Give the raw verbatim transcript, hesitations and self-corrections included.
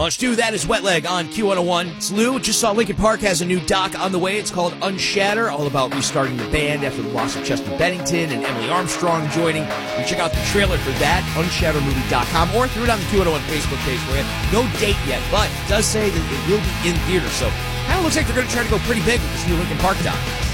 Let's do that as Wet Leg on Q one oh one. It's Lou. Just saw Linkin Park has a new doc on the way. It's called Unshatter, all about restarting the band after the loss of Chester Bennington and Emily Armstrong joining. You check out the trailer for that, unshatter movie dot com, or through it on the Q one oh one Facebook page for you. No date yet, but it does say that it will be in theater, so kind of looks like they're going to try to go pretty big with this new Linkin Park doc.